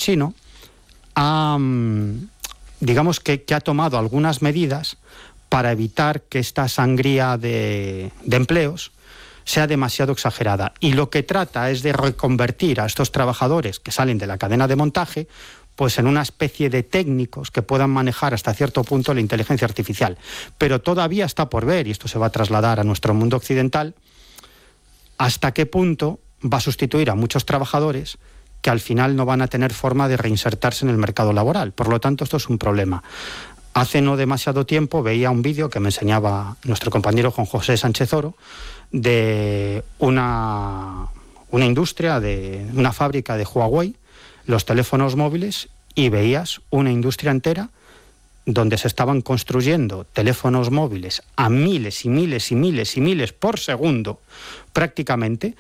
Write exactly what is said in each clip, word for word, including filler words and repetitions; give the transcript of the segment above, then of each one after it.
chino ha, digamos que, que ha tomado algunas medidas para evitar que esta sangría de, de empleos sea demasiado exagerada. Y lo que trata es de reconvertir a estos trabajadores que salen de la cadena de montaje pues en una especie de técnicos que puedan manejar hasta cierto punto la inteligencia artificial. Pero todavía está por ver, y esto se va a trasladar a nuestro mundo occidental, hasta qué punto va a sustituir a muchos trabajadores que al final no van a tener forma de reinsertarse en el mercado laboral. Por lo tanto, esto es un problema. Hace no demasiado tiempo veía un vídeo que me enseñaba nuestro compañero Juan José Sánchez Oro de una, una industria, de una fábrica de Huawei, los teléfonos móviles, y veías una industria entera donde se estaban construyendo teléfonos móviles a miles y miles y miles y miles por segundo prácticamente,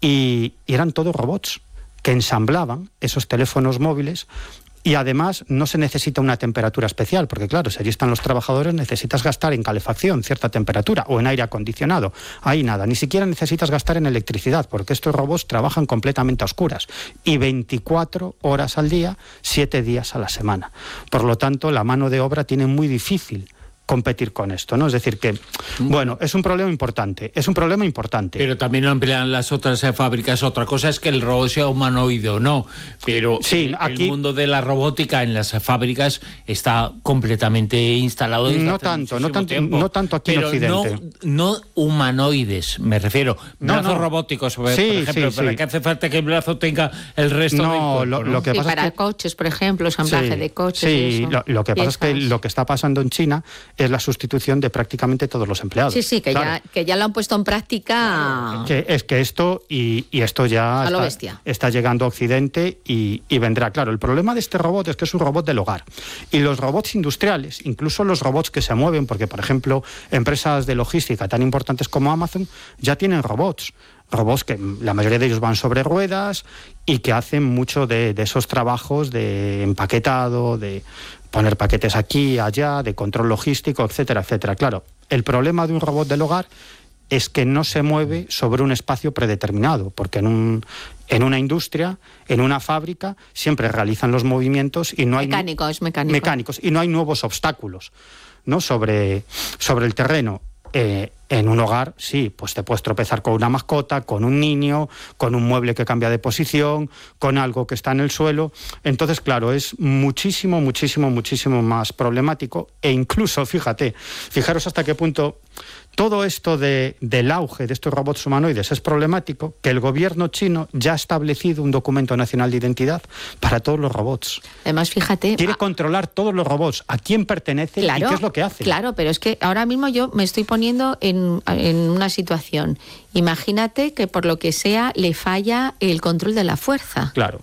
y, y eran todos robots que ensamblaban esos teléfonos móviles. Y además no se necesita una temperatura especial, porque claro, si allí están los trabajadores necesitas gastar en calefacción cierta temperatura o en aire acondicionado. Ahí nada, ni siquiera necesitas gastar en electricidad, porque estos robots trabajan completamente a oscuras y veinticuatro horas al día, siete días a la semana. Por lo tanto, la mano de obra tiene muy difícil competir con esto, ¿no? Es decir que, bueno, es un problema importante, es un problema importante. Pero también lo emplean las otras eh, fábricas. Otra cosa es que el robot sea humanoide o no, pero sí, el, aquí, el mundo de la robótica en las fábricas está completamente instalado desde no hace tanto, no tanto, tiempo. no tanto aquí pero en Occidente. No, no humanoides, me refiero, no, brazos no. robóticos, por sí, ejemplo, sí, ¿para sí. qué hace falta que el brazo tenga el resto no, del cuerpo? Lo, ¿no? lo que y pasa para es que, coches, por ejemplo, ensamblaje sí, de coches. Sí, y eso. lo, lo que pasa Piezas. es que lo que está pasando en China es la sustitución de prácticamente todos los empleados. Sí, sí, que, claro. ya, que ya lo han puesto en práctica. Que es que esto, y, y esto ya a lo está, bestia. está llegando a Occidente y, y vendrá. Claro, el problema de este robot es que es un robot del hogar. Y los robots industriales, incluso los robots que se mueven, porque por ejemplo, empresas de logística tan importantes como Amazon ya tienen robots. Robots que la mayoría de ellos van sobre ruedas y que hacen mucho de, de esos trabajos de empaquetado, de poner paquetes aquí, allá, de control logístico, etcétera, etcétera. Claro, el problema de un robot del hogar es que no se mueve sobre un espacio predeterminado, porque en un en una industria, en una fábrica, siempre realizan los movimientos y no hay mecánicos, mecánicos. mecánicos y no hay nuevos obstáculos, ¿no? sobre, sobre el terreno. Eh, en un hogar, sí, pues te puedes tropezar con una mascota, con un niño, con un mueble que cambia de posición, con algo que está en el suelo. Entonces, claro, es muchísimo, muchísimo, muchísimo más problemático. E incluso, fíjate, fijaros hasta qué punto todo esto de, del auge de estos robots humanoides es problemático, que el gobierno chino ya ha establecido un documento nacional de identidad para todos los robots. Además, fíjate... Quiere a... controlar todos los robots, a quién pertenece claro, y qué es lo que hace. Claro, pero es que ahora mismo yo me estoy poniendo en, en una situación. Imagínate que por lo que sea le falla el control de la fuerza. Claro.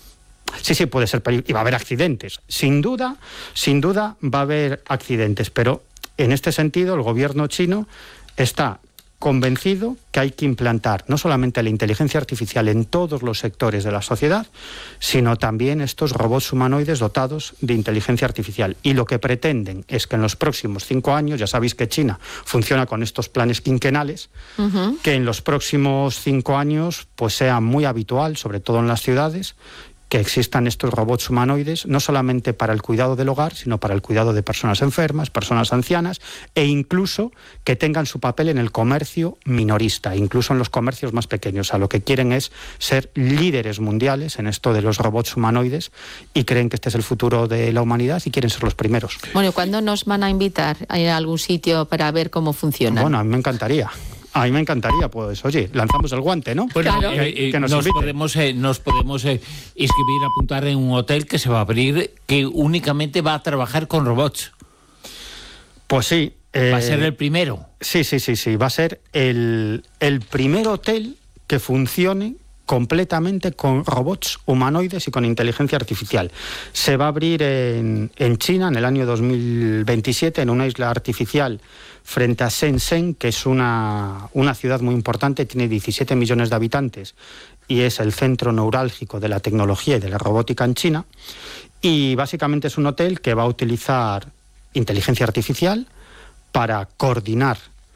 Sí, sí, puede ser peligroso. Y va a haber accidentes. Sin duda, sin duda va a haber accidentes, pero en este sentido el gobierno chino está convencido que hay que implantar no solamente la inteligencia artificial en todos los sectores de la sociedad, sino también estos robots humanoides dotados de inteligencia artificial. Y lo que pretenden es que en los próximos cinco años, ya sabéis que China funciona con estos planes quinquenales, uh-huh. que en los próximos cinco años pues sea muy habitual, sobre todo en las ciudades, que existan estos robots humanoides, no solamente para el cuidado del hogar, sino para el cuidado de personas enfermas, personas ancianas, e incluso que tengan su papel en el comercio minorista, incluso en los comercios más pequeños. O sea, lo que quieren es ser líderes mundiales en esto de los robots humanoides y creen que este es el futuro de la humanidad y quieren ser los primeros. Bueno, ¿cuándo nos van a invitar a ir a algún sitio para ver cómo funciona? Bueno, a mí me encantaría. A mí me encantaría, pues, oye, lanzamos el guante, ¿no? Bueno, claro. eh, eh, que nos, nos podemos, eh, nos podemos eh, inscribir, apuntar en un hotel que se va a abrir, que únicamente va a trabajar con robots. Pues sí. Eh, ¿Va a ser el primero? Sí, sí, sí, sí. Va a ser el, el primer hotel que funcione completamente con robots humanoides y con inteligencia artificial. Se va a abrir en, en China en el año dos mil veintisiete, en una isla artificial frente a Shenzhen, que es una, una ciudad muy importante, tiene diecisiete millones de habitantes y es el centro neurálgico de la tecnología y de la robótica en China. Y básicamente es un hotel que va a utilizar inteligencia artificial para coordinar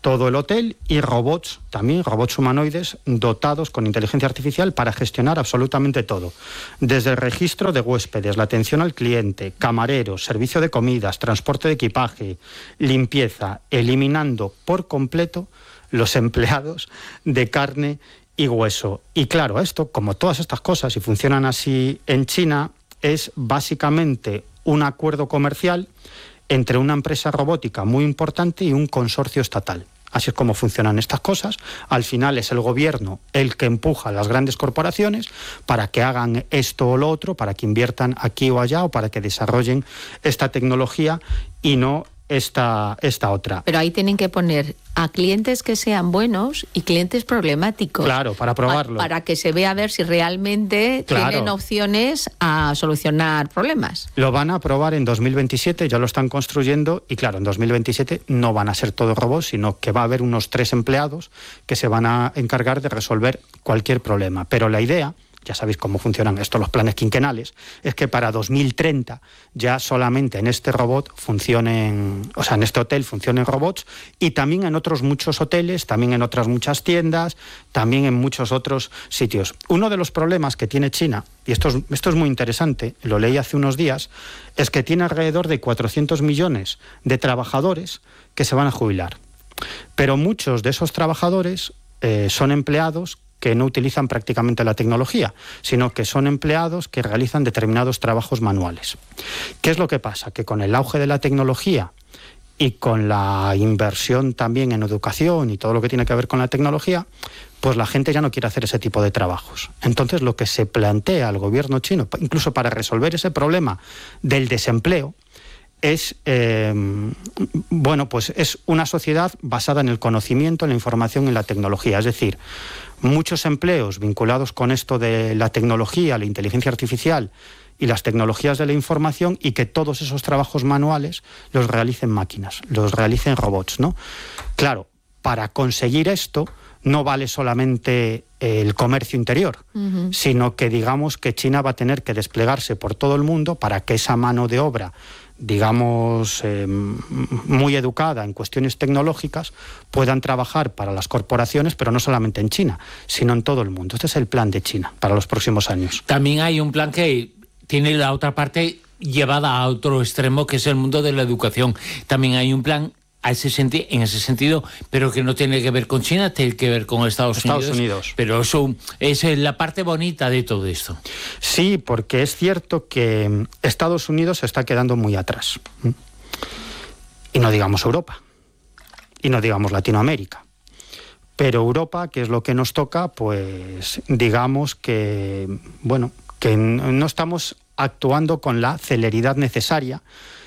todo el hotel y robots, también robots humanoides dotados con inteligencia artificial para gestionar absolutamente todo. Desde el registro de huéspedes, la atención al cliente, camareros, servicio de comidas, transporte de equipaje, limpieza, eliminando por completo los empleados de carne y hueso. Y claro, esto, como todas estas cosas, y funcionan así en China, es básicamente un acuerdo comercial entre una empresa robótica muy importante y un consorcio estatal. Así es como funcionan estas cosas. Al final es el gobierno el que empuja a las grandes corporaciones para que hagan esto o lo otro, para que inviertan aquí o allá o para que desarrollen esta tecnología y no esta, esta otra. Pero ahí tienen que poner a clientes que sean buenos y clientes problemáticos. Claro, para probarlo. Para, para que se vea a ver si realmente claro. tienen opciones a solucionar problemas. Lo van a probar en dos mil veintisiete, ya lo están construyendo, y claro, en dos mil veintisiete no van a ser todos robots, sino que va a haber unos tres empleados que se van a encargar de resolver cualquier problema. Pero la idea, ya sabéis cómo funcionan estos los planes quinquenales, es que para dos mil treinta ya solamente en este robot funcionen, o sea, en este hotel funcionen robots, y también en otros muchos hoteles, también en otras muchas tiendas, también en muchos otros sitios. Uno de los problemas que tiene China, y esto es, esto es muy interesante, lo leí hace unos días, es que tiene alrededor de cuatrocientos millones de trabajadores que se van a jubilar. Pero muchos de esos trabajadores eh, son empleados que no utilizan prácticamente la tecnología, sino que son empleados que realizan determinados trabajos manuales. ¿Qué es lo que pasa? Que con el auge de la tecnología y con la inversión también en educación y todo lo que tiene que ver con la tecnología, pues la gente ya no quiere hacer ese tipo de trabajos. Entonces lo que se plantea al gobierno chino, incluso para resolver ese problema del desempleo, es eh, bueno, pues es una sociedad basada en el conocimiento, en la información y en la tecnología. Es decir, muchos empleos vinculados con esto de la tecnología, la inteligencia artificial y las tecnologías de la información, y que todos esos trabajos manuales los realicen máquinas, los realicen robots, ¿no? Claro, para conseguir esto no vale solamente el comercio interior, uh-huh. sino que digamos que China va a tener que desplegarse por todo el mundo para que esa mano de obra, digamos, eh, muy educada en cuestiones tecnológicas, puedan trabajar para las corporaciones, pero no solamente en China, sino en todo el mundo. Este es el plan de China para los próximos años. También hay un plan que tiene la otra parte llevada a otro extremo, que es el mundo de la educación. También hay un plan a ese senti- en ese sentido, pero que no tiene que ver con China, tiene que ver con Estados, Estados Unidos. Unidos. Pero eso es la parte bonita de todo esto. Sí, porque es cierto que Estados Unidos se está quedando muy atrás. Y no digamos Europa. Y no digamos Latinoamérica. Pero Europa, que es lo que nos toca, pues digamos que, bueno, que no estamos actuando con la celeridad necesaria.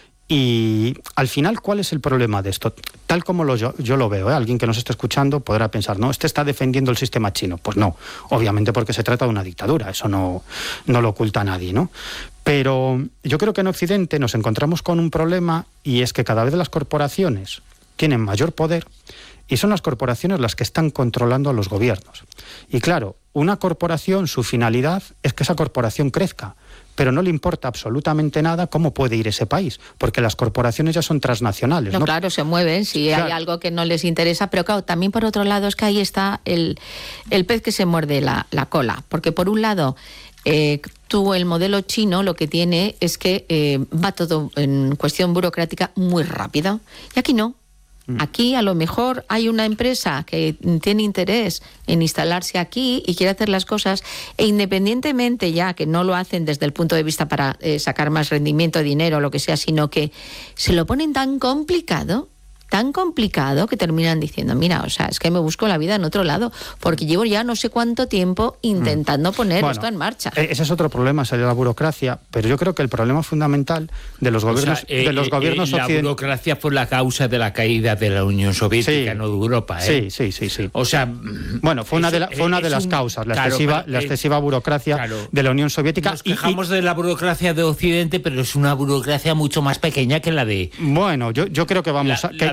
Y al final, ¿cuál es el problema de esto? Tal como lo, yo, yo lo veo, ¿eh? Alguien que nos esté escuchando podrá pensar, no, este está defendiendo el sistema chino. Pues no, obviamente porque se trata de una dictadura, eso no, no lo oculta nadie, ¿no? Pero yo creo que en Occidente nos encontramos con un problema, y es que cada vez las corporaciones tienen mayor poder y son las corporaciones las que están controlando a los gobiernos. Y claro, una corporación, su finalidad es que esa corporación crezca, pero no le importa absolutamente nada cómo puede ir ese país, porque las corporaciones ya son transnacionales. No, ¿no? Claro, se mueven si claro. hay algo que no les interesa, pero claro, también por otro lado es que ahí está el, el pez que se muerde la, la cola, porque por un lado, eh, tú el modelo chino lo que tiene es que eh, va todo en cuestión burocrática muy rápido, y aquí no. Aquí a lo mejor hay una empresa que tiene interés en instalarse aquí y quiere hacer las cosas, e independientemente ya que no lo hacen desde el punto de vista para eh, sacar más rendimiento, dinero, lo que sea, sino que se lo ponen tan complicado, tan complicado que terminan diciendo, mira, o sea, es que me busco la vida en otro lado, porque llevo ya no sé cuánto tiempo intentando poner bueno, esto en marcha. Ese es otro problema, sería la burocracia, pero yo creo que el problema fundamental de los gobiernos, o sea, eh, de los gobiernos eh, la occidentales... burocracia fue la causa de la caída de la Unión Soviética, sí, no de Europa, ¿eh? Sí, sí, sí, sí. O sea, bueno, fue una de, la, fue una de las un, causas, la, claro, excesiva, la excesiva burocracia claro, de la Unión Soviética. Nos quejamos y, y, de la burocracia de Occidente, pero es una burocracia mucho más pequeña que la de... Bueno, yo, yo creo que vamos la, a... Que, la que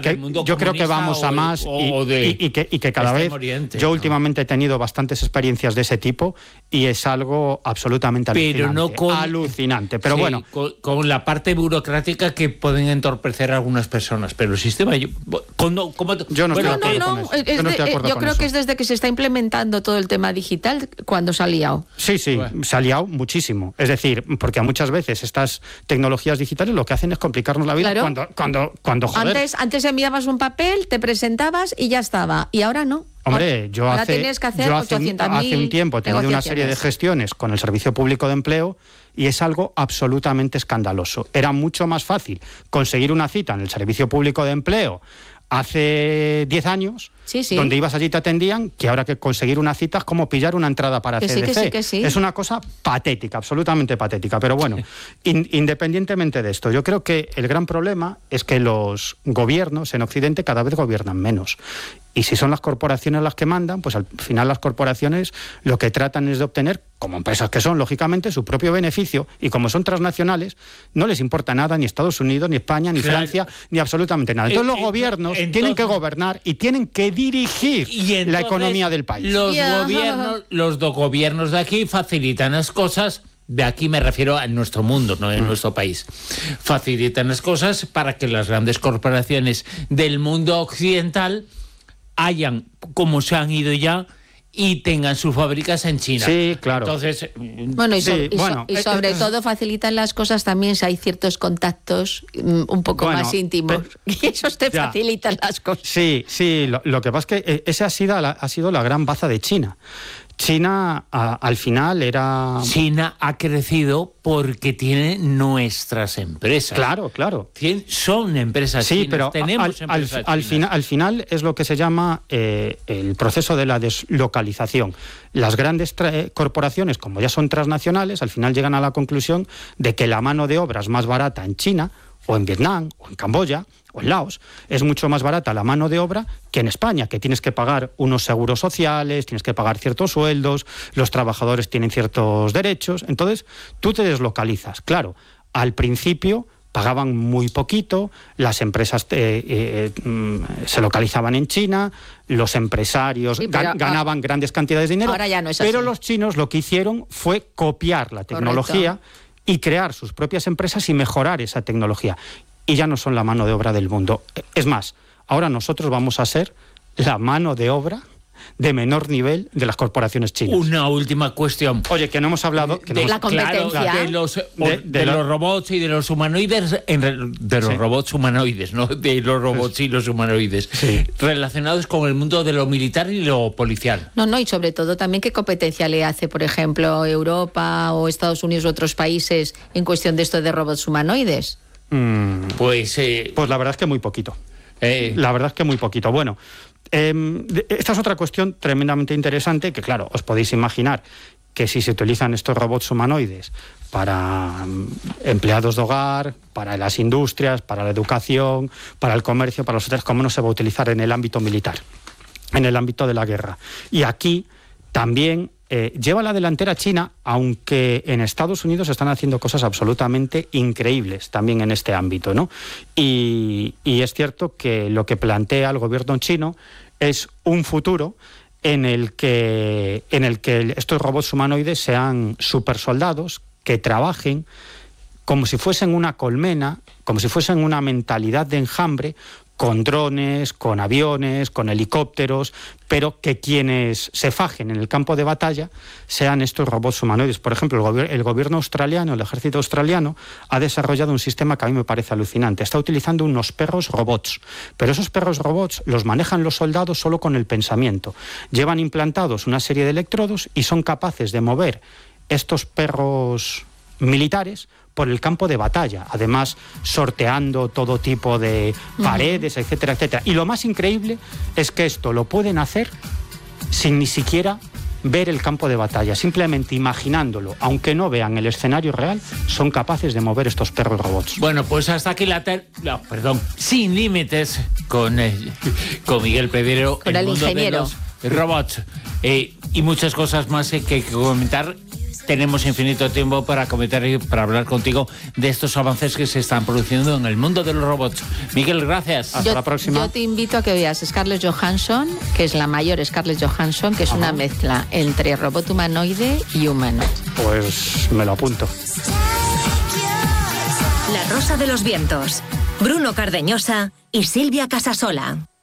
que yo creo que vamos a más o, y, o de, y, y, que, y que cada vez Oriente, yo ¿no? últimamente he tenido bastantes experiencias de ese tipo y es algo absolutamente alucinante. Pero no con, alucinante. Pero sí, bueno, con, con la parte burocrática que pueden entorpecer a algunas personas, pero el sistema yo, cuando, como, yo no bueno, estoy de no, acuerdo no, con eso. es Yo no de, estoy de acuerdo yo con creo eso. que es desde que se está implementando todo el tema digital cuando se ha liado. Sí, sí, Bueno. se ha liado muchísimo. Es decir, porque muchas veces estas tecnologías digitales lo que hacen es complicarnos la vida Claro. cuando, cuando, cuando joder. Antes, antes enviabas un papel, te presentabas y ya estaba. Y ahora no. Hombre, yo ahora hace, tienes que hacer yo hace, un, ochocientas mil hace un tiempo he tenido una serie de negociaciones. gestiones con el Servicio Público de Empleo y es algo absolutamente escandaloso. Era mucho más fácil conseguir una cita en el Servicio Público de Empleo hace diez años, Sí, sí. donde ibas allí y te atendían, que ahora que conseguir una cita es como pillar una entrada para Que C sí, D C. que sí, que sí. Es una cosa patética, absolutamente patética. Pero bueno, in, independientemente de esto, yo creo que el gran problema es que los gobiernos en Occidente cada vez gobiernan menos. Y si son las corporaciones las que mandan, pues al final las corporaciones lo que tratan es de obtener, como empresas que son, lógicamente, su propio beneficio. Y como son transnacionales, no les importa nada ni Estados Unidos, ni España, ni Claro. Francia, ni absolutamente nada. Entonces Eh, los eh, gobiernos entonces- tienen que gobernar y tienen que dirigir Y entonces, la economía del país. Los Ya. gobiernos, los dos gobiernos de aquí facilitan las cosas. De aquí me refiero a nuestro mundo, no en nuestro país. Facilitan las cosas para que las grandes corporaciones del mundo occidental hayan, como se han ido ya, y tengan sus fábricas en China. Sí, claro. Entonces, Bueno, y, so- Sí, y so- bueno, y eh, sobre eh, todo facilitan las cosas también si hay ciertos contactos mm, un poco Bueno, más íntimos. Y esos te ya. facilitan las cosas. Sí, sí, lo, lo que pasa es que eh, esa ha sido la, ha sido la gran baza de China. China a, al final era... China ha crecido porque tiene nuestras empresas. Claro, claro. Tien- Son empresas Sí, chinas. pero tenemos al, al, empresas al, chinas. final, al final es lo que se llama eh, el proceso de la deslocalización. Las grandes tra- eh, corporaciones, como ya son transnacionales, al final llegan a la conclusión de que la mano de obra es más barata en China, o en Vietnam, o en Camboya, o en Laos. Es mucho más barata la mano de obra que en España, que tienes que pagar unos seguros sociales, tienes que pagar ciertos sueldos, los trabajadores tienen ciertos derechos. Entonces, tú te deslocalizas. Claro, al principio pagaban muy poquito, las empresas eh, eh, mm, se localizaban en China, los empresarios Sí, pero gan- ganaban grandes cantidades de dinero, ahora ya no es así. pero los chinos lo que hicieron fue copiar la tecnología y crear sus propias empresas y mejorar esa tecnología. Y ya no son la mano de obra del mundo. Es más, ahora nosotros vamos a ser la mano de obra de menor nivel de las corporaciones chinas. Una última cuestión. Oye, que no hemos hablado... Que no De hemos- la competencia. claro, de los, De- de, de lo- los robots y de los humanoides, en re- de los Sí. robots humanoides, no de los robots y los humanoides, Sí. relacionados con el mundo de lo militar y lo policial. No, no, y sobre todo también qué competencia le hace, por ejemplo, Europa o Estados Unidos u otros países en cuestión de esto de robots humanoides. Mm, Pues, eh, pues la verdad es que muy poquito. eh, La verdad es que muy poquito. Bueno, eh, de- esta es otra cuestión tremendamente interesante que, claro, os podéis imaginar que si se utilizan estos robots humanoides para mm, empleados de hogar, para las industrias, para la educación, para el comercio, para los hoteles, ¿cómo no se va a utilizar en el ámbito militar, en el ámbito de la guerra? Y aquí también eh, lleva la delantera China, aunque en Estados Unidos están haciendo cosas absolutamente increíbles también en este ámbito, ¿no? Y, y es cierto que lo que plantea el gobierno chino es un futuro en el que, en el que estos robots humanoides sean supersoldados que trabajen como si fuesen una colmena, como si fuesen una mentalidad de enjambre, con drones, con aviones, con helicópteros, pero que quienes se fajen en el campo de batalla sean estos robots humanoides. Por ejemplo, el, gobier- el gobierno australiano, el ejército australiano, ha desarrollado un sistema que a mí me parece alucinante. Está utilizando unos perros robots, pero esos perros robots los manejan los soldados solo con el pensamiento. Llevan implantados una serie de electrodos y son capaces de mover estos perros militares por el campo de batalla, además sorteando todo tipo de paredes, uh-huh. etcétera, etcétera. Y lo más increíble es que esto lo pueden hacer sin ni siquiera ver el campo de batalla, simplemente imaginándolo, aunque no vean el escenario real, son capaces de mover estos perros robots. Bueno, pues hasta aquí la ter... no, perdón, Sin Límites con, eh, con Miguel Pedrero, con el, el mundo ingeniero de los robots eh, y muchas cosas más eh, que hay que comentar tenemos infinito tiempo para comentar y para hablar contigo de estos avances que se están produciendo en el mundo de los robots. Miguel, gracias. Hasta yo, la próxima. Yo te invito a que veas Scarlett Johansson, que es la mayor Scarlett Johansson, que es Ajá. una mezcla entre robot humanoide y humano. Pues me lo apunto. La Rosa de los Vientos, Bruno Cardeñosa y Silvia Casasola.